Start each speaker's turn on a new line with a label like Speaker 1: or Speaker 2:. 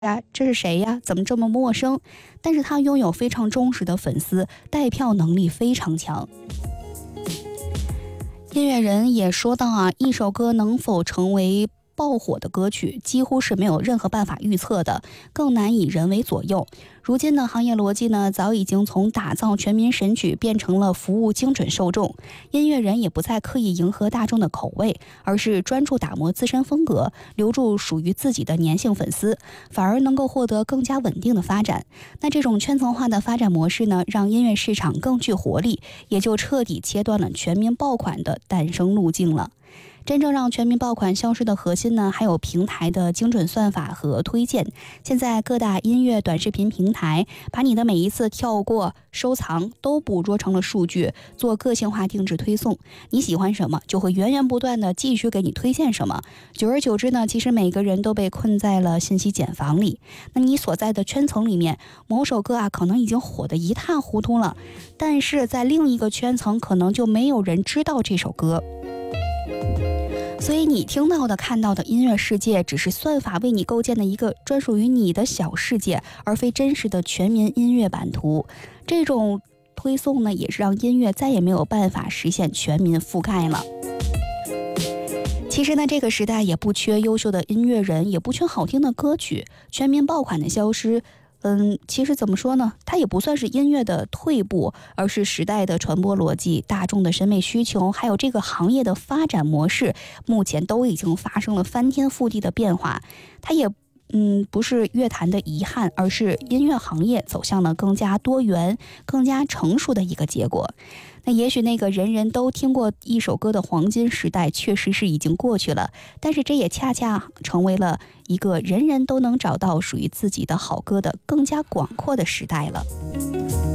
Speaker 1: 呀，这是谁呀？怎么这么陌生？但是他拥有非常忠实的粉丝，带票能力非常强。音乐人也说到啊，一首歌能否成为爆火的歌曲，几乎是没有任何办法预测的，更难以人为左右。如今的行业逻辑呢，早已经从打造全民神曲变成了服务精准受众。音乐人也不再刻意迎合大众的口味，而是专注打磨自身风格，留住属于自己的粘性粉丝，反而能够获得更加稳定的发展。那这种圈层化的发展模式呢，让音乐市场更具活力，也就彻底切断了全民爆款的诞生路径了。真正让全民爆款消失的核心呢，还有平台的精准算法和推荐。现在各大音乐短视频平台把你的每一次跳过、收藏都捕捉成了数据，做个性化定制推送。你喜欢什么，就会源源不断的继续给你推荐什么。久而久之呢，其实每个人都被困在了信息茧房里。那你所在的圈层里面，某首歌啊，可能已经火得一塌糊涂了，但是在另一个圈层，可能就没有人知道这首歌。所以你听到的、看到的音乐世界，只是算法为你构建的一个专属于你的小世界，而非真实的全民音乐版图。这种推送呢，也是让音乐再也没有办法实现全民覆盖了。其实呢，这个时代也不缺优秀的音乐人，也不缺好听的歌曲。全民爆款的消失，其实怎么说呢？它也不算是音乐的退步，而是时代的传播逻辑、大众的审美需求，还有这个行业的发展模式，目前都已经发生了翻天覆地的变化。它也不是乐坛的遗憾，而是音乐行业走向了更加多元、更加成熟的一个结果。那也许那个人人都听过一首歌的黄金时代确实是已经过去了，但是这也恰恰成为了一个人人都能找到属于自己的好歌的更加广阔的时代了。